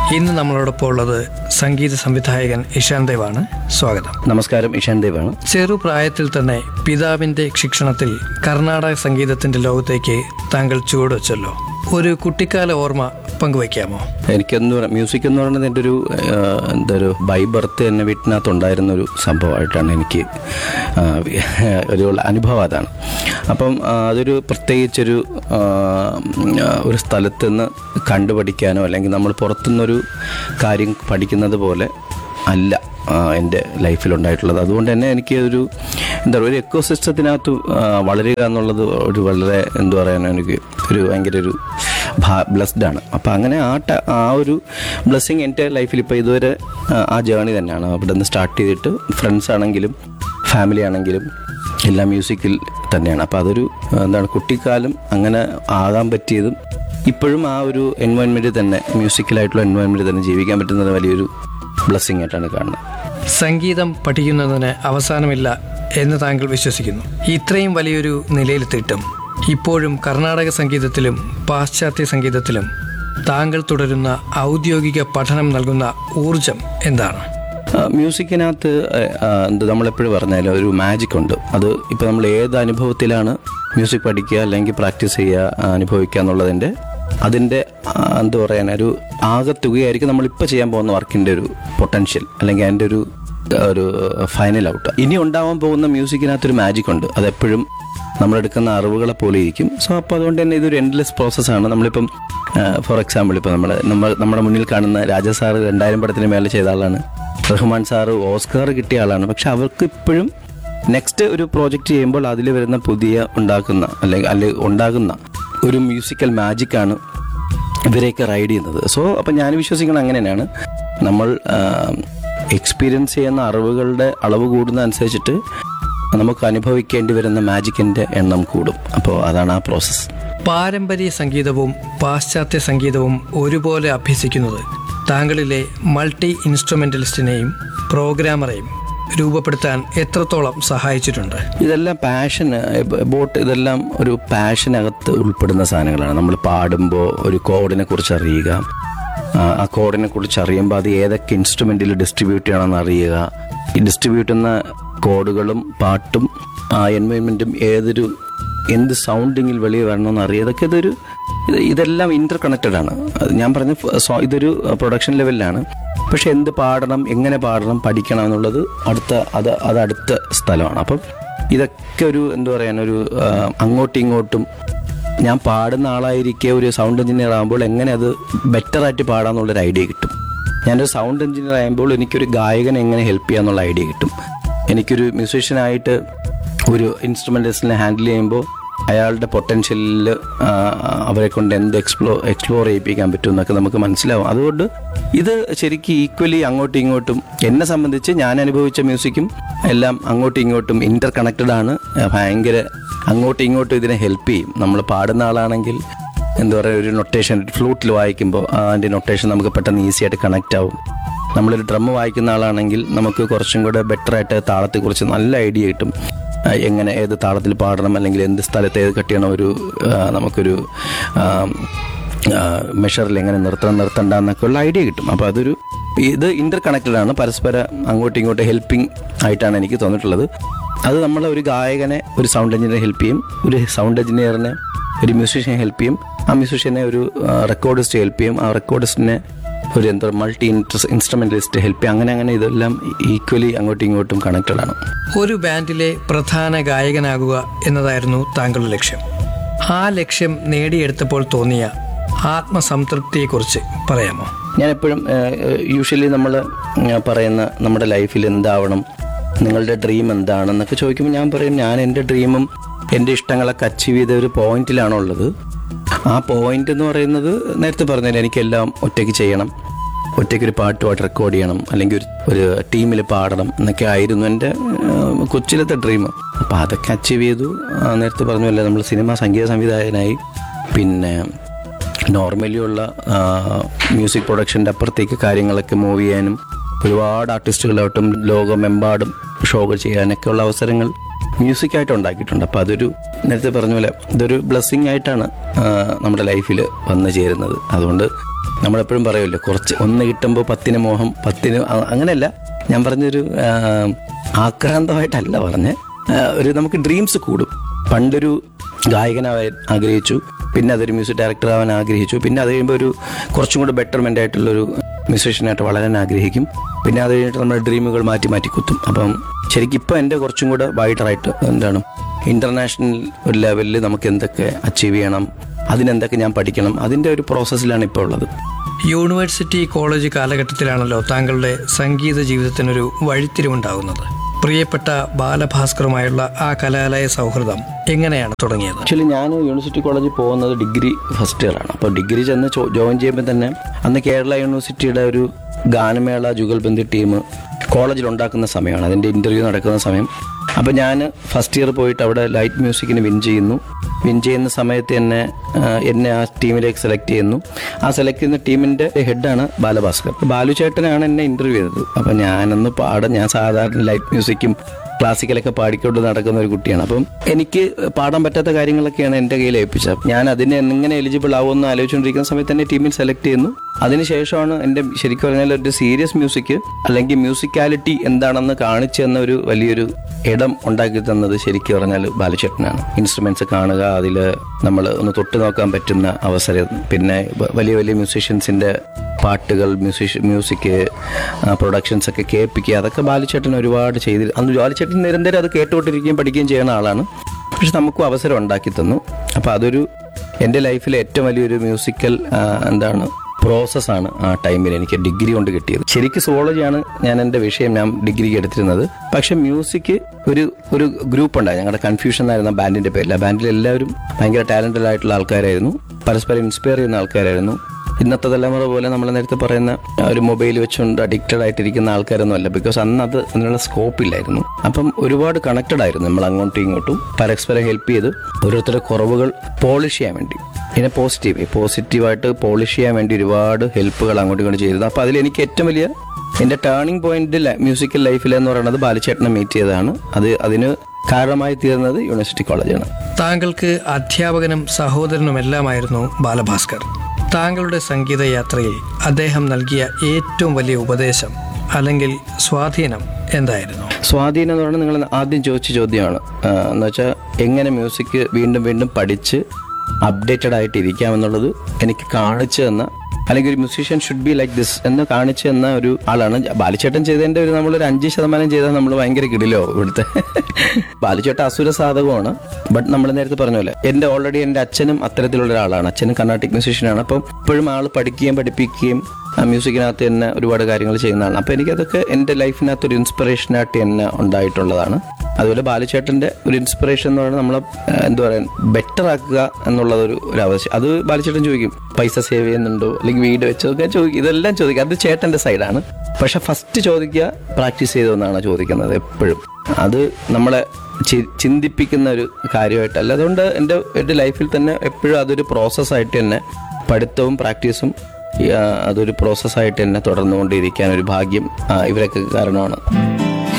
ഇന്ന് നമ്മളോടൊപ്പം ഉള്ളത് സംഗീത സംവിധായകൻ ഇഷാൻ ദേവാണ്. സ്വാഗതം. നമസ്കാരം, ഇഷാൻ ദേവാണ്. ചെറുപ്രായത്തിൽ തന്നെ പിതാവിന്റെ ശിക്ഷണത്തിൽ കർണാടക സംഗീതത്തിന്റെ ലോകത്തേക്ക് താങ്കൾ ചുവടുവെച്ചല്ലോ. ഒരു കുട്ടിക്കാല ഓർമ്മ പങ്കുവയ്ക്കാമോ? എനിക്കെന്ന് മ്യൂസിക് എന്ന് പറയുന്നത് എൻ്റെ ഒരു ബൈ ബർത്ത് എന്നെ വീട്ടിനകത്തുണ്ടായിരുന്ന ഒരു സംഭവമായിട്ടാണ് എനിക്ക് ഒരു അനുഭവം അതാണ്. അപ്പം അതൊരു പ്രത്യേകിച്ചൊരു ഒരു സ്ഥലത്ത് നിന്ന് കണ്ടുപഠിക്കാനോ അല്ലെങ്കിൽ നമ്മൾ പുറത്തുനിന്നൊരു കാര്യം പഠിക്കുന്നത് പോലെ അല്ല എൻ്റെ ലൈഫിലുണ്ടായിട്ടുള്ളത്. അതുകൊണ്ട് തന്നെ എനിക്ക് ഒരു ഒരു എക്കോസിസ്റ്റത്തിനകത്ത് വളരുക എന്നുള്ളത് ഒരു വളരെ എനിക്ക് ഒരു ഭയങ്കര ഒരു ബ്ലെസ്ഡാണ്. അപ്പോൾ അങ്ങനെ ആ ഒരു ബ്ലെസ്സിങ് എൻ്റെ ലൈഫിൽ ഇപ്പോൾ ഇതുവരെ ആ ജേണി തന്നെയാണ്. അവിടെ നിന്ന് സ്റ്റാർട്ട് ചെയ്തിട്ട് ഫ്രണ്ട്സ് ആണെങ്കിലും ഫാമിലി ആണെങ്കിലും എല്ലാം മ്യൂസിക്കിൽ തന്നെയാണ്. അപ്പോൾ അതൊരു കുട്ടിക്കാലം അങ്ങനെ ആകാൻ പറ്റിയതും ഇപ്പോഴും ആ ഒരു എൻവയോൺമെൻറ്റിൽ തന്നെ മ്യൂസിക്കലായിട്ടുള്ള എൻവയോൺമെൻറ്റിൽ തന്നെ ജീവിക്കാൻ പറ്റുന്നത് വലിയൊരു ബ്ലെസ്സിങ് ആയിട്ടാണ് കാണുന്നത്. സംഗീതം പഠിക്കുന്നതിന് അവസാനമില്ല എന്ന് താങ്കൾ വിശ്വസിക്കുന്നു. ഇത്രയും വലിയൊരു നിലയിലെത്തിയിട്ടും ഇപ്പോഴും കർണാടക സംഗീതത്തിലും പാശ്ചാത്യ സംഗീതത്തിലും താങ്കൾ തുടരുന്ന ഔദ്യോഗിക പഠനം നൽകുന്ന ഊർജം എന്താണ്? മ്യൂസിക്കിനകത്ത് നമ്മളെപ്പോഴും പറഞ്ഞാലും ഒരു മാജിക് ഉണ്ട്. അത് ഇപ്പോൾ നമ്മൾ ഏത് അനുഭവത്തിലാണ് മ്യൂസിക് പഠിക്കുക അല്ലെങ്കിൽ പ്രാക്ടീസ് ചെയ്യുക, അനുഭവിക്കുക എന്നുള്ളതിൻ്റെ അതിൻ്റെ ഒരു ആകത്തുകയായിരിക്കും നമ്മളിപ്പോൾ ചെയ്യാൻ പോകുന്ന വർക്കിൻ്റെ ഒരു പൊട്ടൻഷ്യൽ അല്ലെങ്കിൽ അതിൻ്റെ ഒരു ഫൈനൽ ഔട്ട്. ഇനി ഉണ്ടാവാൻ പോകുന്ന മ്യൂസിക്കിനകത്തൊരു മാജിക് ഉണ്ട്. അതെപ്പോഴും നമ്മളെടുക്കുന്ന അറിവുകളെ പോലെ ഇരിക്കും. സോ അപ്പോൾ അതുകൊണ്ട് തന്നെ ഇതൊരു എൻഡ്ലെസ് പ്രോസസ്സാണ്. നമ്മളിപ്പം ഫോർ എക്സാമ്പിൾ ഇപ്പോൾ നമ്മുടെ മുന്നിൽ കാണുന്ന രാജാ സാറ് 2000 പടത്തിന് മേലെ ചെയ്ത ആളാണ്. റഹ്മാൻ സാറ് ഓസ്കാർ കിട്ടിയ ആളാണ്. പക്ഷെ അവർക്ക് ഇപ്പോഴും നെക്സ്റ്റ് ഒരു പ്രോജക്റ്റ് ചെയ്യുമ്പോൾ അതിൽ വരുന്ന പുതിയ ഉണ്ടാകുന്ന ഒരു മ്യൂസിക്കൽ മാജിക്കാണ് ഇവരെയൊക്കെ റൈഡ് ചെയ്യുന്നത്. സോ അപ്പം ഞാൻ വിശ്വസിക്കുന്നത് അങ്ങനെ തന്നെയാണ്. നമ്മൾ എക്സ്പീരിയൻസ് ചെയ്യുന്ന അറിവുകളുടെ അളവ് കൂടുന്നതനുസരിച്ചിട്ട് നമുക്ക് അനുഭവിക്കേണ്ടി വരുന്ന മാജിക്കിൻ്റെ എണ്ണം കൂടും. അപ്പോൾ അതാണ് ആ പ്രോസസ്സ്. പാരമ്പര്യ സംഗീതവും പാശ്ചാത്യ സംഗീതവും ഒരുപോലെ അഭ്യസിക്കുന്നത് താങ്കളിലെ മൾട്ടി ഇൻസ്ട്രുമെൻ്റലിസ്റ്റിനെയും പ്രോഗ്രാമറെയും രൂപപ്പെടുത്താൻ എത്രത്തോളം സഹായിച്ചിട്ടുണ്ട്? ഇതെല്ലാം ഇതെല്ലാം ഒരു പാഷനകത്ത് ഉൾപ്പെടുന്ന സാധനങ്ങളാണ്. നമ്മൾ പാടുമ്പോൾ ഒരു കോഡിനെ കുറിച്ച് അറിയുക, ആ കോഡിനെ കുറിച്ച് അറിയുമ്പോൾ അത് ഏതൊക്കെ ഇൻസ്ട്രുമെൻറ്റിൽ ഡിസ്ട്രിബ്യൂട്ട് ചെയ്യണമെന്ന് അറിയുക, ഈ ഡിസ്ട്രിബ്യൂട്ട് ചെയ്യുന്ന കോഡുകളും പാട്ടും ആ എൻവയോൺമെൻറ്റും എന്ത് സൗണ്ടിങ്ങിൽ വെളിയിൽ വരണമെന്ന് അറിയുക. ഇതെല്ലാം ഇൻ്റർ കണക്റ്റഡ് ആണ്. ഞാൻ പറഞ്ഞ ഇതൊരു പ്രൊഡക്ഷൻ ലെവലിലാണ്. പക്ഷെ എന്ത് പാടണം, എങ്ങനെ പാടണം, പഠിക്കണം എന്നുള്ളത് അടുത്ത സ്ഥലമാണ്. അപ്പം ഇതൊക്കെ ഒരു അങ്ങോട്ടും ഇങ്ങോട്ടും ഞാൻ പാടുന്ന ആളായിരിക്കെ ഒരു സൗണ്ട് എഞ്ചിനീയർ ആകുമ്പോൾ എങ്ങനെ അത് ബെറ്ററായിട്ട് പാടാമെന്നുള്ളൊരു ഐഡിയ കിട്ടും. ഞാനൊരു സൗണ്ട് എഞ്ചിനീയർ ആകുമ്പോൾ എനിക്കൊരു ഗായകനെ എങ്ങനെ ഹെൽപ്പ് ചെയ്യാമെന്നുള്ള ഐഡിയ കിട്ടും. എനിക്കൊരു മ്യൂസീഷ്യനായിട്ട് ഒരു ഇൻസ്ട്രുമെൻറ്റലിസ്റ്റിനെ ഹാൻഡിൽ ചെയ്യുമ്പോൾ അയാളുടെ പൊട്ടൻഷ്യലിൽ അവരെ കൊണ്ട് എന്ത് എക്സ്പ്ലോർ ചെയ്യിപ്പിക്കാൻ പറ്റും എന്നൊക്കെ നമുക്ക് മനസ്സിലാവും. അതുകൊണ്ട് ഇത് ശരിക്കും ഈക്വലി അങ്ങോട്ടും ഇങ്ങോട്ടും എന്നെ സംബന്ധിച്ച് ഞാൻ അനുഭവിച്ച മ്യൂസിക്കും എല്ലാം അങ്ങോട്ടും ഇങ്ങോട്ടും ഇൻ്റർ കണക്റ്റഡ് ആണ്. ഭയങ്കര അങ്ങോട്ടും ഇങ്ങോട്ടും ഇതിനെ ഹെൽപ്പ് ചെയ്യും. നമ്മൾ പാടുന്ന ആളാണെങ്കിൽ ഒരു നൊട്ടേഷൻ ഫ്ലൂട്ടിൽ വായിക്കുമ്പോൾ അതിൻ്റെ നൊട്ടേഷൻ നമുക്ക് പെട്ടെന്ന് ഈസിയായിട്ട് കണക്റ്റ് ആവും. നമ്മളൊരു ഡ്രം വായിക്കുന്ന ആളാണെങ്കിൽ നമുക്ക് കുറച്ചും കൂടെ ബെറ്ററായിട്ട് താളത്തെക്കുറിച്ച് നല്ല ഐഡിയ കിട്ടും. എങ്ങനെ ഏത് താളത്തിൽ പാടണം അല്ലെങ്കിൽ എന്ത് സ്ഥലത്ത് ഏത് കട്ടിയണം നമുക്കൊരു മെഷറിൽ എങ്ങനെ നിർത്തണ്ട എന്നൊക്കെ ഉള്ള ഐഡിയ കിട്ടും. അപ്പോൾ ഇത് ഇൻ്റർ കണക്റ്റഡ് ആണ്. പരസ്പരം അങ്ങോട്ടും ഇങ്ങോട്ടും ഹെൽപ്പിംഗ് ആയിട്ടാണ് എനിക്ക് തോന്നിയിട്ടുള്ളത്. അത് നമ്മളെ ഒരു ഗായകനെ ഒരു സൗണ്ട് എഞ്ചിനീയർ ഹെൽപ്പ് ചെയ്യും, ഒരു സൗണ്ട് എഞ്ചിനീയറിനെ ഒരു മ്യൂസീഷ്യനെ ഹെൽപ്പ് ചെയ്യും, ആ മ്യൂസീഷ്യനെ ഒരു റെക്കോർഡിസ്റ്റ് ഹെൽപ്പ് ചെയ്യും, ആ റെക്കോർഡിസ്റ്റിനെ ഒരു മൾട്ടി ഇൻസ്ട്രുമെൻ്റലിസ്റ്റ് ഹെൽപ്പ് ചെയ്യും. അങ്ങനെ ഇതെല്ലാം ഈക്വലി അങ്ങോട്ടും ഇങ്ങോട്ടും കണക്റ്റഡ് ആണ്. ഒരു ബാൻഡിലെ പ്രധാന ഗായകനാകുക എന്നതായിരുന്നു താങ്കളുടെ ലക്ഷ്യം. ആ ലക്ഷ്യം നേടിയെടുത്തപ്പോൾ തോന്നിയ ആത്മസംതൃപ്തിയെക്കുറിച്ച് പറയാമോ? ഞാനെപ്പോഴും യൂഷ്വലി നമ്മൾ പറയുന്ന നമ്മുടെ ലൈഫിൽ എന്താവണം, നിങ്ങളുടെ ഡ്രീം എന്താണെന്നൊക്കെ ചോദിക്കുമ്പോൾ ഞാൻ പറയും, ഞാൻ എൻ്റെ ഡ്രീമും എൻ്റെ ഇഷ്ടങ്ങളൊക്കെ അച്ചീവ് ചെയ്ത ഒരു പോയിന്റിലാണുള്ളത്. ആ പോയിന്റ് എന്ന് പറയുന്നത് നേരത്തെ പറഞ്ഞാൽ എനിക്കെല്ലാം ഒറ്റയ്ക്ക് ചെയ്യണം, ഒറ്റയ്ക്കൊരു പാട്ടുമായിട്ട് റെക്കോർഡ് ചെയ്യണം, അല്ലെങ്കിൽ ഒരു ടീമിൽ പാടണം എന്നൊക്കെ ആയിരുന്നു എൻ്റെ കൊച്ചിലത്തെ ഡ്രീം. അപ്പോൾ അതൊക്കെ അച്ചീവ് ചെയ്തു. നേരത്തെ പറഞ്ഞല്ലേ, നമ്മൾ സംഗീത സംവിധായകനായി. പിന്നെ നോർമലി ഉള്ള മ്യൂസിക് പ്രൊഡക്ഷൻ്റെ അപ്പുറത്തേക്ക് കാര്യങ്ങളൊക്കെ മൂവ് ചെയ്യാനും ഒരുപാട് ആർട്ടിസ്റ്റുകളായിട്ടും ലോകമെമ്പാടും ഷോകൾ ചെയ്യാനൊക്കെ ഉള്ള അവസരങ്ങൾ മ്യൂസിക്കായിട്ട് ഉണ്ടാക്കിയിട്ടുണ്ട്. അപ്പോൾ നേരത്തെ പറഞ്ഞ പോലെ ഇതൊരു ബ്ലെസ്സിങ് ആയിട്ടാണ് നമ്മുടെ ലൈഫിൽ വന്നു ചേരുന്നത്. അതുകൊണ്ട് നമ്മളെപ്പോഴും പറയുമല്ലോ, കുറച്ച് ഒന്ന് കിട്ടുമ്പോൾ 10 മോഹം 10 അങ്ങനെയല്ല. ഞാൻ പറഞ്ഞൊരു ആക്രാന്തമായിട്ടല്ല പറഞ്ഞ്, ഒരു നമുക്ക് ഡ്രീംസ് കൂടും. പണ്ടൊരു ഗായകനാവാൻ ആഗ്രഹിച്ചു, പിന്നെ അതൊരു മ്യൂസിക് ഡയറക്ടർ ആവാൻ ആഗ്രഹിച്ചു, പിന്നെ അത് കഴിയുമ്പോൾ ഒരു കുറച്ചും കൂടെ ബെറ്റർമെൻ്റ് ആയിട്ടുള്ളൊരു മ്യൂസീഷ്യനായിട്ട് വളരാൻ ആഗ്രഹിക്കും. പിന്നെ അത് കഴിഞ്ഞിട്ട് നമ്മുടെ ഡ്രീമുകൾ മാറ്റി മാറ്റി കുത്തും. അപ്പം ശരിക്കും ഇപ്പോൾ എൻ്റെ കുറച്ചും കൂടെ വൈഡറായിട്ട് എന്താണ് ഇൻ്റർനാഷണൽ ഒരു ലെവലിൽ നമുക്ക് എന്തൊക്കെ അച്ചീവ് ചെയ്യണം, അതിനെന്തൊക്കെ ഞാൻ പഠിക്കണം, അതിൻ്റെ ഒരു പ്രോസസ്സിലാണ് ഇപ്പോൾ ഉള്ളത്. യൂണിവേഴ്സിറ്റി കോളേജ് കാലഘട്ടത്തിലാണല്ലോ താങ്കളുടെ സംഗീത ജീവിതത്തിനൊരു വഴിത്തിരിവുണ്ടാകുന്നത്. പ്രിയപ്പെട്ട ബാലഭാസ്കറുമായുള്ള ആ കലാലയ സൗഹൃദം എങ്ങനെയാണ് തുടങ്ങിയത്? ആക്ച്വലി ഞാൻ യൂണിവേഴ്സിറ്റി കോളേജിൽ പോകുന്നത് ഡിഗ്രി ഫസ്റ്റ് ഇയറാണ്. അപ്പോൾ ഡിഗ്രി ചെന്ന് ജോയിൻ ചെയ്യുമ്പോൾ തന്നെ അന്ന് കേരള യൂണിവേഴ്സിറ്റിയുടെ ഒരു ഗാനമേള ജുഗൽബന്ദി ടീം കോളേജിൽ ഉണ്ടാക്കുന്ന സമയമാണ്, അതിൻ്റെ ഇൻ്റർവ്യൂ നടക്കുന്ന സമയം. അപ്പോൾ ഞാൻ ഫസ്റ്റ് ഇയർ പോയിട്ട് അവിടെ ലൈറ്റ് മ്യൂസിക്കിന് വിൻ ചെയ്യുന്ന സമയത്ത് എന്നെ ആ ടീമിലേക്ക് സെലക്ട് ചെയ്യുന്നു. ആ സെലക്ട് ചെയ്യുന്ന ടീമിൻ്റെ ഹെഡാണ് ബാലഭാസ്കർ. ബാലു ചേട്ടനാണ് എന്നെ ഇൻ്റർവ്യൂ ചെയ്തത്. അപ്പോൾ ഞാൻ സാധാരണ ലൈറ്റ് മ്യൂസിക്കും ക്ലാസിക്കലൊക്കെ പാടിക്കൊണ്ട് നടക്കുന്ന ഒരു കുട്ടിയാണ്. അപ്പം എനിക്ക് പാടാൻ പറ്റാത്ത കാര്യങ്ങളൊക്കെയാണ് എൻ്റെ കയ്യിൽ ഏൽപ്പിച്ചത്. ഞാൻ അതിന് എങ്ങനെ എലിജിബിൾ ആവുമെന്ന് ആലോചിച്ചുകൊണ്ടിരിക്കുന്ന സമയത്ത് തന്നെ ടീമിൽ സെലക്ട് ചെയ്യുന്നു. അതിനുശേഷമാണ് എൻ്റെ ശരിക്കും പറഞ്ഞാൽ ഒരു സീരിയസ് മ്യൂസിക് അല്ലെങ്കിൽ മ്യൂസിക്കാലിറ്റി എന്താണെന്ന് കാണിച്ചു തന്ന ഒരു വലിയൊരു ഇടം ഉണ്ടാക്കി തന്നത് ശരിക്കും പറഞ്ഞാൽ ബാലുചേട്ടനാണ്. ഇൻസ്ട്രുമെന്റ്സ് കാണുക, അതിൽ നമ്മൾ ഒന്ന് തൊട്ട് നോക്കാൻ പറ്റുന്ന അവസരം, പിന്നെ വലിയ വലിയ മ്യൂസീഷ്യൻസിൻ്റെ പാട്ടുകൾ, മ്യൂസിക് പ്രൊഡക്ഷൻസ് ഒക്കെ കേൾപ്പിക്കുക, അതൊക്കെ ബാലുചേട്ടൻ ഒരുപാട് ചെയ്ത് അന്ന് ബാലുചേട്ടൻ നിരന്തരം അത് കേട്ടുകൊണ്ടിരിക്കുകയും പഠിക്കുകയും ചെയ്യുന്ന ആളാണ്. പക്ഷെ നമുക്കും അവസരം ഉണ്ടാക്കി തന്നു. അപ്പോൾ അതൊരു എൻ്റെ ലൈഫിലെ ഏറ്റവും വലിയൊരു മ്യൂസിക്കൽ പ്രോസസ്സാണ് ആ ടൈമിൽ എനിക്ക് ഡിഗ്രി കൊണ്ട് കിട്ടിയത്. ശരിക്കും സുവോളജിയാണ് ഞാൻ ഡിഗ്രിക്ക് എടുത്തിരുന്നത്. പക്ഷെ മ്യൂസിക് ഒരു ഗ്രൂപ്പ് ഉണ്ടായി, ഞങ്ങളുടെ കൺഫ്യൂഷൻ ആയിരുന്ന ബാൻഡിൻ്റെ പേരിൽ. ആ ബാൻഡിൽ എല്ലാവരും ഭയങ്കര ടാലന്റഡ് ആയിട്ടുള്ള ആൾക്കാരായിരുന്നു, പരസ്പരം ഇൻസ്പയർ ചെയ്യുന്ന ആൾക്കാരായിരുന്നു. ഇന്നത്തെ തലമുറ പോലെ നമ്മൾ നേരത്തെ പറയുന്ന ഒരു മൊബൈൽ വെച്ചുകൊണ്ട് അഡിക്റ്റഡ് ആയിട്ടിരിക്കുന്ന ആൾക്കാരൊന്നും അല്ല. ബിക്കോസ് അന്ന് അതിനുള്ള സ്കോപ്പ് ഇല്ലായിരുന്നു. അപ്പം ഒരുപാട് കണക്റ്റഡ് ആയിരുന്നു നമ്മൾ അങ്ങോട്ടും ഇങ്ങോട്ടും, പരസ്പരം ഹെൽപ്പ് ചെയ്ത് ഓരോരുത്തരുടെ കുറവുകൾ പോളിഷ് ചെയ്യാൻ വേണ്ടി, പിന്നെ പോസിറ്റീവായിട്ട് പോളിഷ് ചെയ്യാൻ വേണ്ടി ഒരുപാട് ഹെൽപ്പുകൾ അങ്ങോട്ടും ഇങ്ങോട്ടും ചെയ്തത്. അപ്പോൾ അതിലെനിക്ക് ഏറ്റവും വലിയ എൻ്റെ ടേണിംഗ് പോയിന്റ് മ്യൂസിക്കൽ ലൈഫിലെന്ന് പറയുന്നത് ബാലുചേട്ടനെ മീറ്റ് ചെയ്തതാണ്. അതിന് കാരണമായി തീർന്നത് യൂണിവേഴ്സിറ്റി കോളേജാണ്. താങ്കൾക്ക് അധ്യാപകനും സഹോദരനുമെല്ലാമായിരുന്നു ബാലഭാസ്കർ. താങ്കളുടെ സംഗീത യാത്രയിൽ അദ്ദേഹം നൽകിയ ഏറ്റവും വലിയ ഉപദേശം അല്ലെങ്കിൽ സ്വാധീനം എന്തായിരുന്നു? സ്വാധീനം എന്ന് പറഞ്ഞാൽ നിങ്ങൾ ആദ്യം ചോദിച്ച ചോദ്യമാണ്. എന്ന് വെച്ചാൽ എങ്ങനെ മ്യൂസിക് വീണ്ടും വീണ്ടും പഠിച്ച് അപ്ഡേറ്റഡ് ആയിട്ട് ഇരിക്കാമെന്നുള്ളത് എനിക്ക് കാണിച്ചു തന്ന, അല്ലെങ്കിൽ ഒരു musician should be like this എന്ന് കാണിച്ചു തന്ന ഒരു ആളാണ് ബാലുചേട്ടൻ. ചെയ്തതിൻ്റെ നമ്മളൊരു 5% ചെയ്താൽ നമ്മൾ ഭയങ്കര കിടിലോ ഇവിടുത്തെ. ബാലുചേട്ടൻ അസുര സാധകമാണ്. ബട്ട് നമ്മൾ നേരത്തെ പറഞ്ഞ പോലെ ഓൾറെഡി എൻ്റെ അച്ഛനും അത്തരത്തിലുള്ള ഒരാളാണ്. അച്ഛനും കർണാട്ടിക് മ്യൂസീഷ്യനാണ്. അപ്പം ഇപ്പോഴും ആൾ പഠിക്കുകയും പഠിപ്പിക്കുകയും ആ മ്യൂസിക്കിനകത്ത് തന്നെ ഒരുപാട് കാര്യങ്ങൾ ചെയ്യുന്നതാണ്. അപ്പോൾ എനിക്കതൊക്കെ എൻ്റെ ലൈഫിനകത്ത് ഒരു ഇൻസ്പിറേഷനായിട്ട് തന്നെ ഉണ്ടായിട്ടുള്ളതാണ്. അതുപോലെ ബാലുചേട്ടൻ്റെ ഒരു ഇൻസ്പിറേഷൻ എന്ന് പറയുന്നത് നമ്മളെ ബെറ്റർ ആക്കുക എന്നുള്ളതൊരു ആവശ്യം. അത് ബാലുചേട്ടൻ ചോദിക്കും, പൈസ സേവ് ചെയ്യുന്നുണ്ടോ അല്ലെങ്കിൽ വീട് വെച്ചതൊക്കെ ചോദിക്കും, ഇതെല്ലാം ചോദിക്കും. അത് ചേട്ടൻ്റെ സൈഡാണ്. പക്ഷെ ഫസ്റ്റ് ചോദിക്കുക പ്രാക്ടീസ് ചെയ്തതെന്നാണ് ചോദിക്കുന്നത് എപ്പോഴും. അത് നമ്മളെ ചിന്തിപ്പിക്കുന്ന ഒരു കാര്യമായിട്ടല്ല. അതുകൊണ്ട് എൻ്റെ ലൈഫിൽ തന്നെ എപ്പോഴും അതൊരു പ്രോസസ്സായിട്ട് തന്നെ പഠിത്തവും പ്രാക്ടീസും അതൊരു പ്രോസസ്സായിട്ട് തന്നെ തുടർന്നുകൊണ്ടിരിക്കാൻ ഒരു ഭാഗ്യം ഇവരൊക്കെ കാരണമാണ്.